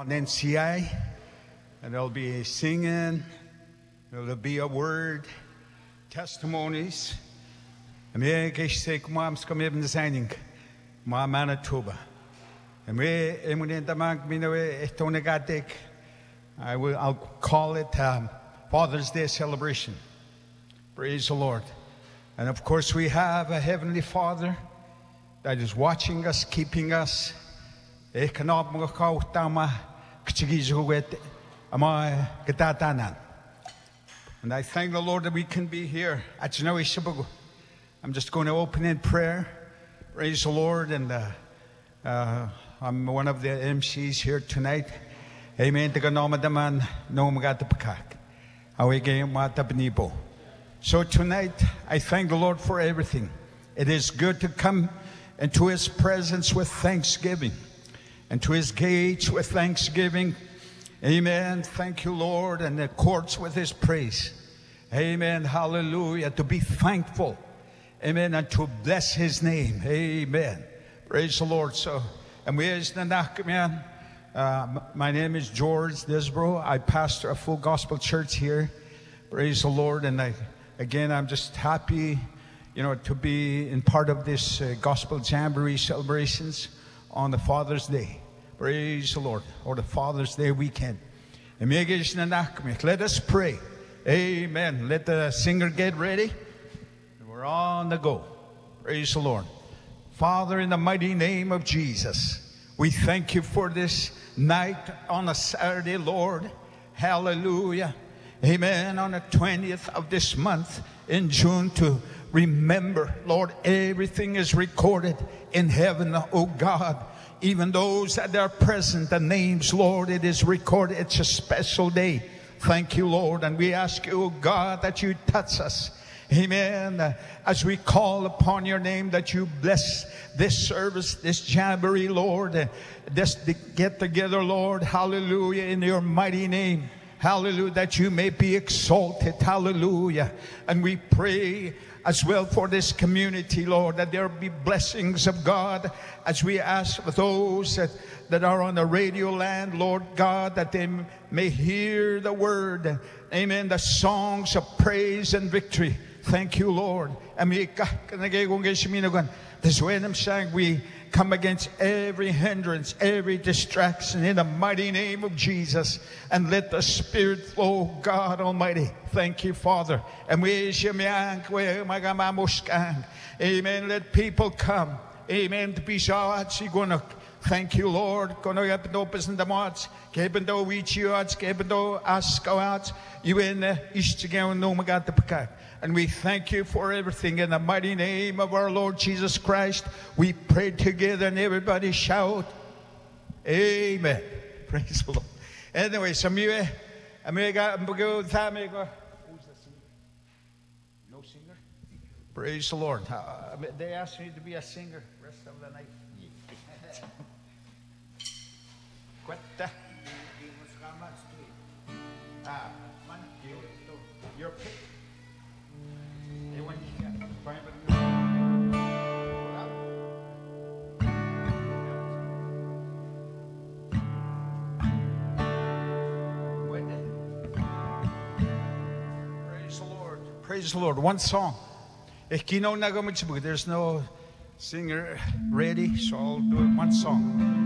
on NCI, and there'll be singing, there'll be a word, testimonies. And we get moms come even signing, my Manitoba. And we in the bank, I'll call it Father's Day celebration. Praise the Lord. And of course, we have a Heavenly Father that is watching us, keeping us. And I thank the Lord that we can be here. I'm just going to open in prayer. Praise the Lord. And I'm one of the MCs here tonight. Amen. So tonight, I thank the Lord for everything. It is good to come into His presence with thanksgiving, and to His gates with thanksgiving. Amen. Thank you, Lord. And the courts with His praise. Amen. Hallelujah. To be thankful. Amen. And to bless His name. Amen. Praise the Lord. So, and we my name is George Disbro. I pastor a full gospel church here. Praise the Lord. And I'm just happy, to be in part of this gospel jamboree celebrations on the Father's Day. Praise the Lord. Or the Father's Day weekend. Let us pray. Amen. Let the singer get ready. We're on the go. Praise the Lord. Father, in the mighty name of Jesus, we thank you for this night on a Saturday, Lord. Hallelujah. Amen. On the 20th of this month in June, to remember, Lord, everything is recorded in heaven, oh God. Even those that are present, the names, Lord, it is recorded. It's a special day. Thank you, Lord. And we ask you, oh God, that you touch us. Amen. As we call upon your name, that you bless this service, this jamboree, Lord. This get together, Lord. Hallelujah. In your mighty name. Hallelujah. That you may be exalted. Hallelujah. And we pray as well for this community, Lord, that there be blessings of God as we ask for those that are on the radio land, Lord God, that they may hear the word. Amen. The songs of praise and victory. Thank you, Lord. And we come against every hindrance, every distraction in the mighty name of Jesus. And let the Spirit flow, God Almighty. Thank you, Father. And amen. Let people come. Amen. To be shawat. Thank you, Lord. And we thank you for everything in the mighty name of our Lord Jesus Christ. We pray together and everybody shout, Amen. Praise the Lord. Anyway, some of you, who's the singer? No singer? Praise the Lord. They asked me to be a singer the rest of the night. Your pick. Praise the Lord. Praise the Lord. One song. There's no singer ready, so I'll do it one song.